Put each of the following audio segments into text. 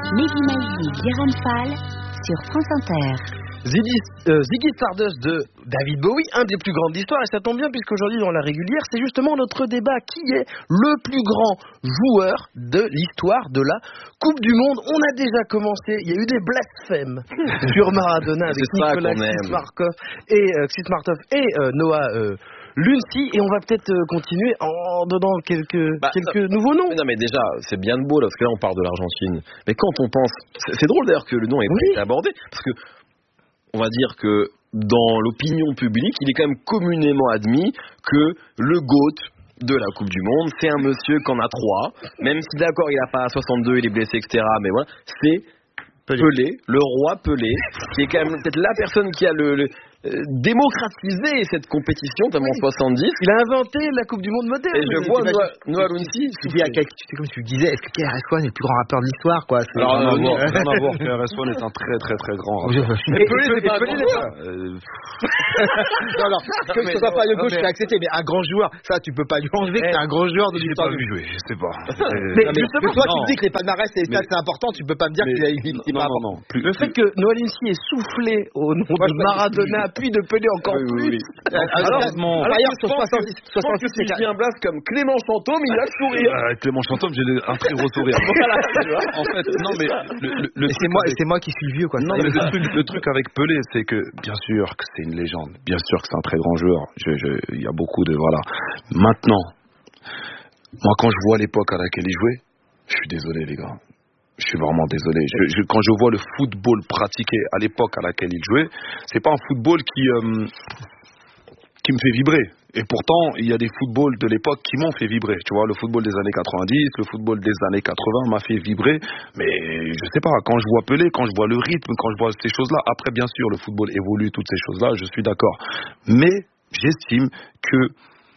Mehdi Maizi, Guérin Fall sur France Inter. Ziggy Stardust de David Bowie, un des plus grands de l'histoire, et ça tombe bien puisqu'aujourd'hui dans la régulière, c'est justement notre débat qui est le plus grand joueur de l'histoire de la Coupe du Monde. On a déjà commencé, il y a eu des blasphèmes sur Maradona avec Nicolas Ksitmartov et Noah Lunsi, et on va peut-être continuer en donnant quelques nouveaux noms. Non mais déjà, c'est bien beau là, parce que là on parle de l'Argentine, mais quand on pense, c'est drôle d'ailleurs que le nom ait pas été abordé, parce que on va dire que dans l'opinion publique, il est quand même communément admis que le GOAT de la Coupe du Monde, c'est un monsieur qu'en a 3, même si d'accord il n'a pas 62, il est blessé, etc. Mais voilà, c'est Pelé, le roi Pelé, qui est quand même peut-être la personne qui a démocratisé cette compétition, notamment en 70. Il a inventé la Coupe du Monde moderne. Et je vois Noah Lunsi. Tu dis comme tu disais, est-ce que KRS-One est le plus grand rappeur de l'histoire, quoi? Alors, rien à voir. KRS-One est un très très très grand rappeur. Mais Pelé, c'est pas un grand joueur. Non, que ce soit pas le gauche, je l'ai accepté, mais un grand joueur, ça, tu peux pas lui enlever que c'est un grand joueur de l'histoire. Je l'ai pas vu jouer, je sais pas. Mais toi, tu me dis que les palmarès et ça, c'est important, tu peux pas me dire qu'il est pas important. Le fait que Noah Lunsi ait soufflé au nom de Maradona, puis de Pelé encore plus. Alors, je pense que si je dis un blast comme Clément Chantôme, il a le sourire. Clément Chantôme, j'ai un très gros sourire. En fait, non mais c'est moi qui suis le vieux, quoi. Non, mais le truc avec Pelé, c'est que bien sûr que c'est une légende, bien sûr que c'est un très grand joueur. Il y a beaucoup de voilà. Maintenant, moi quand je vois l'époque à laquelle il jouait, je suis désolé les gars. Je suis vraiment désolé. Quand je vois le football pratiqué à l'époque à laquelle il jouait, c'est pas un football qui me fait vibrer. Et pourtant, il y a des footballs de l'époque qui m'ont fait vibrer. Tu vois, le football des années 90, le football des années 80 m'a fait vibrer. Mais je sais pas, quand je vois Pelé, quand je vois le rythme, quand je vois ces choses-là, après bien sûr le football évolue, toutes ces choses-là, je suis d'accord. Mais j'estime que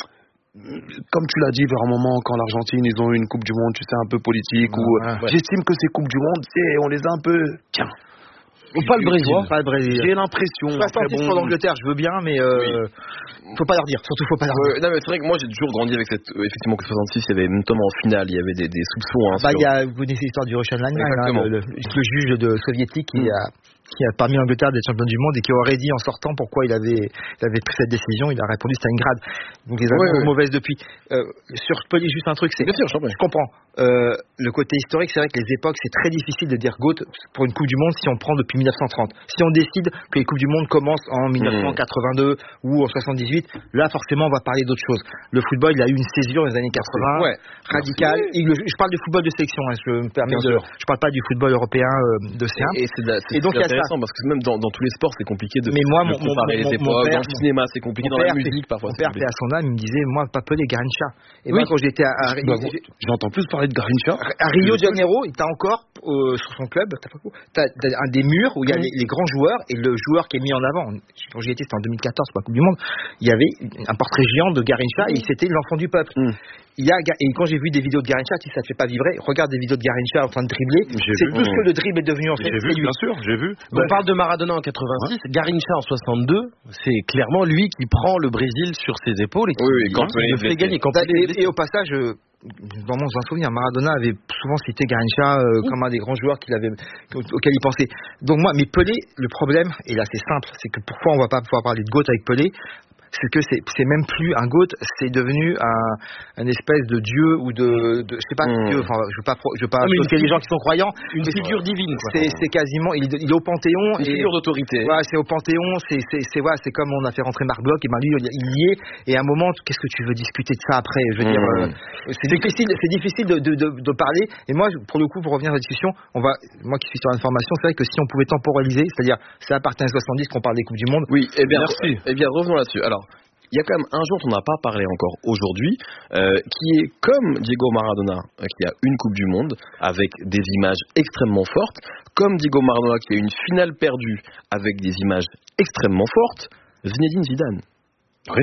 comme tu l'as dit vers un moment, quand l'Argentine ils ont eu une Coupe du Monde, tu sais, un peu politique, j'estime que ces Coupes du Monde, on les a un peu, tiens. Pas le Brésil. J'ai l'impression. 66 pour l'Angleterre, je veux bien, mais faut pas leur dire. Surtout, faut pas leur dire. Non, mais c'est vrai que moi, j'ai toujours grandi avec cette. Effectivement, que 66, il y avait notamment en finale, il y avait des soupçons. Vous connaissez l'histoire du Russian Line, le juge soviétique qui a permis l'Angleterre d'être champion du monde et qui aurait dit en sortant pourquoi il avait pris cette décision. Il a répondu Stalingrad. Donc les infos mauvaises depuis. Sur Pelé, juste un truc, c'est. Bien sûr, je comprends. Le côté historique, c'est vrai que les époques, c'est très difficile de dire GOAT pour une Coupe du Monde si on prend depuis 1930. Si on décide que les Coupes du Monde commencent en 1982 ou en 78, là forcément on va parler d'autre chose. Le football, il a eu une césure dans les années 80 radicale. Je parle du football de sélection, je me permets je parle pas du football européen de C1. Et donc il y a ça, parce que même dans tous les sports, c'est compliqué de comparer les époques. Dans le cinéma, c'est compliqué. Dans la musique, parfois. Mon père, à son âme, il me disait, moi, pas Pelé, Garrincha. Et moi, quand j'étais à j'entends plus parler de Garrincha. À Rio de Janeiro, il t'a encore sur son club, t'as un des murs où il y a les grands joueurs et le joueur qui est mis en avant. Quand j'y étais, c'était en 2014 pour la Coupe du Monde. Il y avait un portrait géant de Garrincha et c'était l'enfant du peuple. Et quand j'ai vu des vidéos de Garrincha, si ça te fait pas vibrer, regarde des vidéos de Garrincha en train de dribbler. C'est tout ce que le dribble est devenu en fait. Bien sûr, j'ai vu. On parle de Maradona en 86, Garrincha en 62, c'est clairement lui qui prend le Brésil sur ses épaules et qui le fait gagner. Et au passage, dans mon souvenir, Maradona avait souvent cité Garrincha comme un des grands joueurs auquel il pensait. Donc moi, mais Pelé, le problème, et là c'est simple, c'est que pourquoi on va pas pouvoir parler de GOAT avec Pelé, c'est que c'est même plus un GOAT, c'est devenu un espèce de dieu ou de je sais pas dieu, enfin je veux pas choquer les gens qui sont croyants, une figure divine quoi. C'est quasiment il est au Panthéon, une figure d'autorité. Ouais, c'est au Panthéon, c'est comme on a fait rentrer Marc Bloch et ben lui il y est, et à un moment qu'est-ce que tu veux discuter de ça après, je veux dire c'est difficile de parler, et moi pour le coup, pour revenir à la discussion, moi qui suis sur l'information, c'est vrai que si on pouvait temporaliser, c'est-à-dire c'est à partir des 70 qu'on parle des Coupes du Monde. Oui, et bien revenons là-dessus. Alors, il y a quand même un joueur dont on n'a pas parlé encore aujourd'hui, qui est comme Diego Maradona, qui a une Coupe du Monde avec des images extrêmement fortes, comme Diego Maradona qui a une finale perdue avec des images extrêmement fortes, Zinedine Zidane. Oui.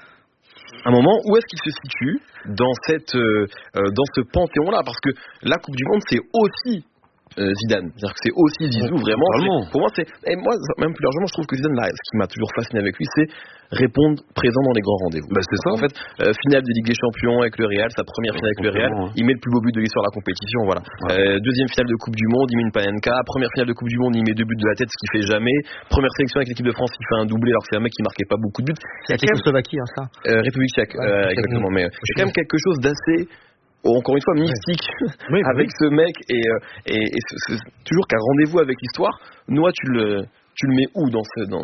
Un moment, où est-ce qu'il se situe dans ce panthéon-là? Parce que la Coupe du Monde, c'est aussi Zidane. C'est-à-dire que c'est aussi Zizou, vraiment. Pour moi, et moi, même plus largement, je trouve que Zidane, là, ce qui m'a toujours fasciné avec lui, c'est répondre présent dans les grands rendez-vous. C'est ça. En fait, finale de Ligue des Champions avec le Real, sa première finale avec le Real, il met le plus beau but de l'histoire de la compétition, voilà. Deuxième finale de Coupe du Monde, il met une Panenka. Première finale de Coupe du Monde, il met 2 buts de la tête, ce qu'il fait jamais. Première sélection avec l'équipe de France, il fait un doublé alors que c'est un mec qui marquait pas beaucoup de buts. C'est la Tchécoslovaquie, ça. République tchèque, exactement. Mais c'est quand même quelque chose d'assez, encore une fois, mystique avec ce mec et c'est toujours qu'un rendez-vous avec l'histoire. Noah, tu le mets où dans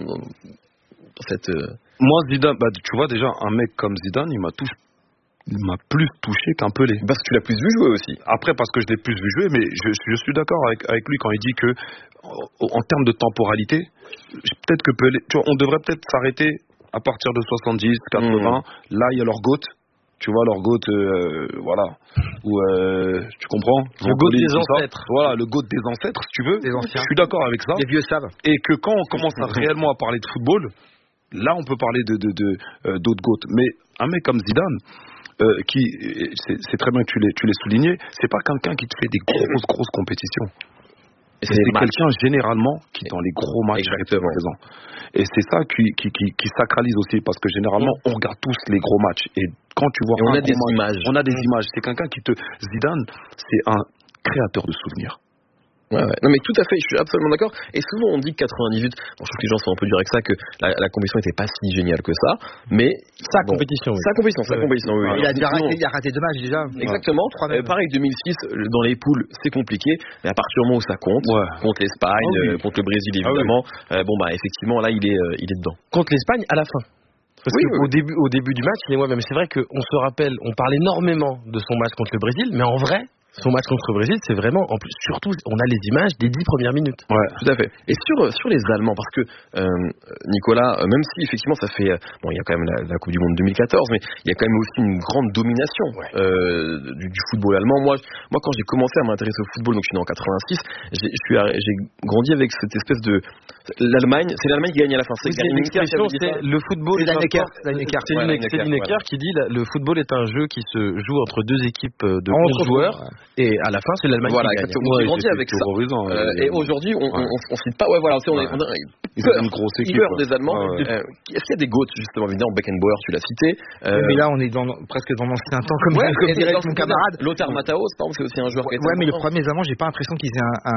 cette Moi, Zidane, tu vois déjà un mec comme Zidane, il m'a plus touché qu'un Pelé. Parce que tu l'as plus vu jouer aussi. Après, parce que je l'ai plus vu jouer, mais je suis d'accord avec lui quand il dit que en termes de temporalité, peut-être que Pelé, tu vois, on devrait peut-être s'arrêter à partir de 70, 80. Là, il y a leur GOAT. Tu vois, leur GOAT, voilà. Ou, tu comprends? Le GOAT des ancêtres. Voilà, le GOAT des ancêtres, si tu veux. Des anciens. Je suis d'accord avec ça. Les vieux savent. Et que quand on commence réellement à parler de football, là, on peut parler d'autres GOAT. Mais un mec comme Zidane, c'est très bien que tu l'aies souligné, c'est pas quelqu'un qui te fait des grosses compétitions. Et c'est quelqu'un généralement qui dans les gros matchs est présent. Et c'est ça qui sacralise aussi, parce que généralement on regarde tous les gros matchs. Et quand tu vois on a des images. C'est quelqu'un Zidane, c'est un créateur de souvenirs. Ouais. Non mais tout à fait, je suis absolument d'accord. Et souvent on dit que 98, je trouve que les gens sont un peu durs avec ça, que la compétition n'était pas si géniale que ça, mais sa compétition. Oui. Il a raté 2 matchs déjà. Exactement. Pareil 2006 dans les poules c'est compliqué, mais à partir du moment où ça compte, contre l'Espagne, contre le Brésil évidemment, effectivement là il est dedans. Contre l'Espagne à la fin. Parce qu'au début du match, mais moi-même, c'est vrai qu'on se rappelle, on parle énormément de son match contre le Brésil, mais en vrai, son match contre le Brésil, c'est vraiment, en plus, surtout, on a les images des 10 premières minutes. Ouais, tout à fait. Et sur les Allemands, parce que Nicolas, même si effectivement ça fait, il y a quand même la Coupe du Monde 2014, mais il y a quand même aussi une grande domination du football allemand. Moi, quand j'ai commencé à m'intéresser au football, donc je suis né en 86, j'ai grandi avec cette espèce de l'Allemagne, c'est l'Allemagne qui gagne à la fin. C'est l'expression, c'est le football. C'est Lineker qui dit le football est un jeu qui se joue entre 2 équipes de 11 joueurs. Et à la fin, c'est l'Allemagne qui gagne. J'ai grandi avec ça. Et aujourd'hui, on cite pas. Ils ont une grosse équipe. Peur des Allemands. Est-ce qu'il y a des GOAT justement, évidemment, Beckenbauer, tu l'as cité. Mais là, on est presque dans l'ancien temps, comme dirait mon camarade. Lothar Matthäus, par exemple, c'est aussi un joueur qui est. Ouais, mais le problème des Allemands, j'ai pas l'impression qu'ils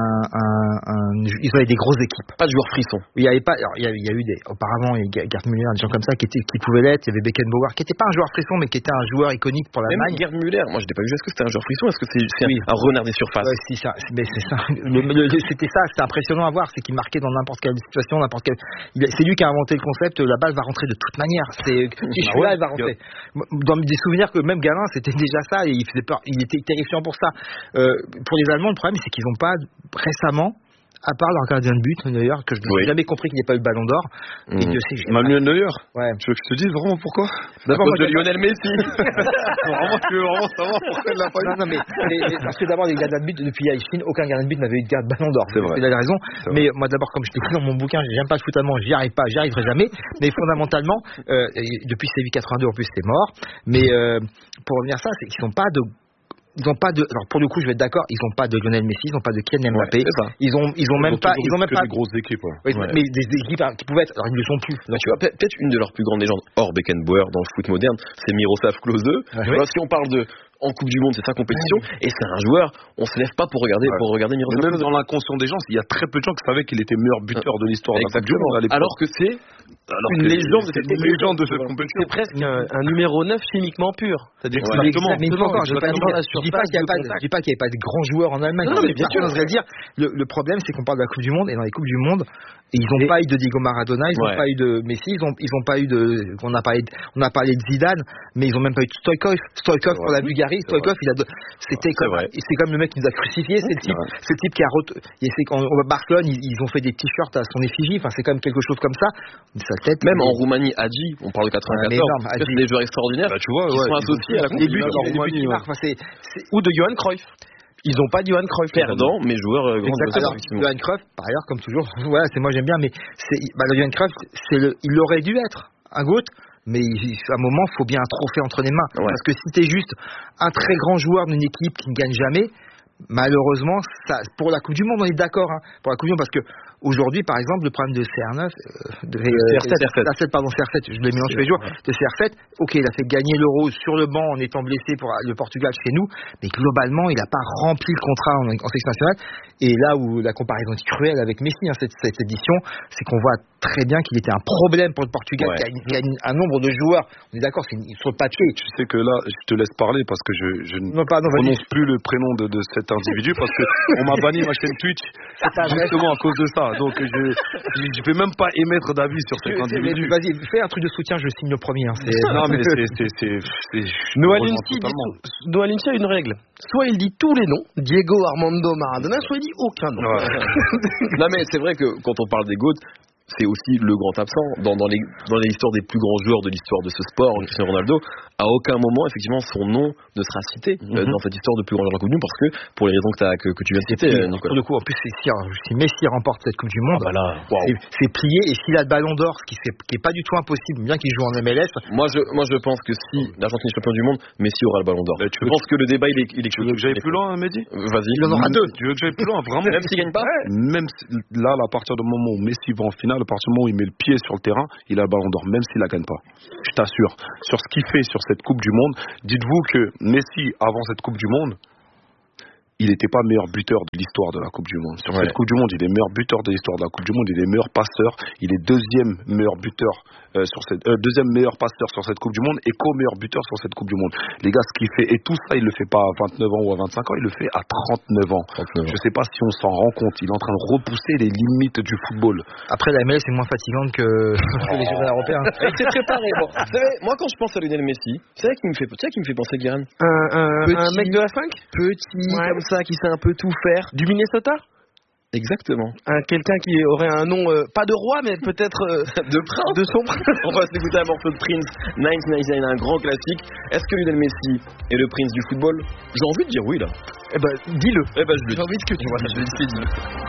aient ils avaient des grosses équipes. Pas de joueurs frissons. Il y avait pas. Il y a eu auparavant, Gerd Müller, des gens comme ça qui pouvaient l'être. Il y avait Beckenbauer, qui était pas un joueur frisson, mais qui était un joueur iconique pour l'Allemagne. Même Gerd Müller, moi, je l'ai pas vu. Est-ce que c'était un joueur frisson? Est-ce que c'est un renard des surfaces? Si, ça. Mais c'est ça. C'était impressionnant à voir. C'est qu'il marquait dans n'importe quelle situation, c'est lui qui a inventé le concept. La balle va rentrer de toute manière. Si je suis là, elle va rentrer. Dans des souvenirs que même gamin, c'était déjà ça. Et il faisait peur. Il était terrifiant pour ça. Pour les Allemands, le problème, c'est qu'ils n'ont pas récemment, à part leur gardien de but, d'ailleurs, que je n'ai jamais compris qu'il n'y ait pas eu le ballon d'or. Et Dieu sait, Manuel Neuer. Ouais. Tu veux que je te dise vraiment pourquoi? D'abord, moi, de Lionel Messi. Vraiment, tu veux vraiment savoir pourquoi il l'a pas eu? Non, mais parce que d'abord, les gardiens de but, depuis Chine, aucun gardien de but n'avait eu de ballon d'or. C'est vrai. Il a raison. Mais moi, d'abord, comme je t'ai dit dans mon bouquin, j'aime pas le foot allemand, j'y arriverai jamais. Mais fondamentalement, depuis Séville 82, en plus, c'est mort. Mais pour revenir à ça, c'est qu'ils n'ont pas de. Alors pour le coup, je vais être d'accord, ils n'ont pas de Lionel Messi, ils n'ont pas de Kylian Mbappé, ils ont même pas des grosses équipes. Mais des équipes qui pouvaient être, alors ils ne le sont plus. Tu vois, peut-être une de leurs plus grandes légendes hors Beckenbauer dans le foot moderne, c'est Miroslav Klose. Si on parle en Coupe du Monde, c'est sa compétition, et c'est un joueur, on se lève pas pour regarder Miroslav Klose. Même dans l'inconscient des gens, il y a très peu de gens qui savaient qu'il était meilleur buteur de l'histoire de la Coupe du Monde à l'époque. Alors que c'est une légende de cette compétition. C'est presque un numéro 9 chimiquement pur. C'est-à-dire exactement. Mais je dis pas qu'il n'y avait pas de grands joueurs en Allemagne. Non, mais bien sûr, je voudrais dire, le problème, c'est qu'on parle de la Coupe du Monde, et dans les Coupes du Monde, ils n'ont pas eu de Diego Maradona, ils n'ont pas eu de Messi, ils n'ont pas eu de. On a parlé de Zidane, mais ils n'ont même pas eu de Stoïkov pour la Bulgarie. Stoïkov, c'est comme le mec qui nous a crucifiés. C'est le type qui a. Barcelone, ils ont fait des t-shirts à son effigie. Enfin, c'est quand même quelque chose comme ça. Sa tête. Même en Roumanie, Hadji, on parle de 94. C'est des joueurs extraordinaires. Tu vois, qui sont associés à la Coupe du Monde. Ou de Johan Cruyff. Ils n'ont pas de Johan Cruyff. Perdant, mais joueur grand. Johan Cruyff, par ailleurs, comme toujours, moi j'aime bien, mais Johan Cruyff, il aurait dû être un GOAT, mais à un moment, il faut bien un trophée entre les mains. Parce que si tu es juste un très grand joueur d'une équipe qui ne gagne jamais, malheureusement, ça, pour la Coupe du Monde, on est d'accord, hein, pour la Coupe du Monde, parce que aujourd'hui, par exemple, le problème de CR9, CR7, je les mélange tous les jours, de CR7, ok, il a fait gagner l'Euro sur le banc en étant blessé pour le Portugal chez nous, mais globalement, il n'a pas rempli le contrat en sélection nationale. Et là où la comparaison est cruelle avec Messi, hein, cette édition, c'est qu'on voit très bien qu'il était un problème pour le Portugal, qui a un nombre de joueurs, on est d'accord, sur le papier. Tu sais que là, je te laisse parler parce que je ne prononce plus le prénom de cet individu parce qu'on m'a banni ma chaîne Twitch justement à cause de ça. Donc je vais même pas émettre d'avis sur cet individu. Vas-y, fais un truc de soutien, je signe le premier. Hein. Non mais Noah Lindsay a une règle. Soit il dit tous les noms, Diego Armando Maradona, soit il dit aucun nom. Non mais c'est vrai que quand on parle des GOAT, c'est aussi le grand absent dans l'histoire des plus grands joueurs de l'histoire de ce sport, Cristiano Ronaldo. À aucun moment, effectivement, son nom ne sera cité dans cette histoire de plus grand joueur de la Coupe du Monde, parce que pour les raisons que tu viens de citer, Nicolas. Pour le coup, en plus, si Messi remporte cette Coupe du Monde, c'est plié. Et s'il a le Ballon d'Or, ce qui est pas du tout impossible, bien qu'il joue en MLS. Moi, je pense que si l'Argentine est champion du monde, Messi aura le Ballon d'Or. Je pense que le débat il est. Tu veux que j'aille plus loin, Mehdi? Vas-y. Il en aura deux. Tu veux que j'aille plus loin, vraiment? Même s'il gagne pas. Même là, à partir du moment où Messi va en finale, à partir du moment où il met le pied sur le terrain, il a le Ballon d'Or, même s'il la gagne pas. Je t'assure. Sur ce qu'il fait sur cette Coupe du Monde, dites-vous que Messi, avant cette Coupe du Monde, il n'était pas meilleur buteur de l'histoire de la Coupe du Monde. Sur cette Coupe du Monde, il est meilleur buteur de l'histoire de la Coupe du Monde, il est meilleur passeur, il est deuxième meilleur buteur deuxième meilleur passeur sur cette Coupe du Monde et co-meilleur buteur sur cette Coupe du Monde. Les gars, ce qu'il fait, et tout ça, il le fait pas à 29 ans ou à 25 ans, il le fait à 39 ans. Je sais pas si on s'en rend compte, il est en train de repousser les limites du football. Après, la MLS est moins fatigante que les jeux européens. Il s'est préparé. Bon, vous savez, moi, quand je pense à Lionel Messi, c'est ça qui me fait penser, Guérin. Un mec de la 5 petit, comme ça, qui sait un peu tout faire. Du Minnesota? Exactement. Quelqu'un qui aurait un nom, pas de roi, mais peut-être de prince. De son prince. On va s'écouter un morceau de Prince, 1999, un grand classique. Est-ce que Lionel Messi est le prince du football? J'ai envie de dire oui, là. Eh ben, dis-le. Eh ben, je le dis. J'ai envie que tu vois. Je le dis.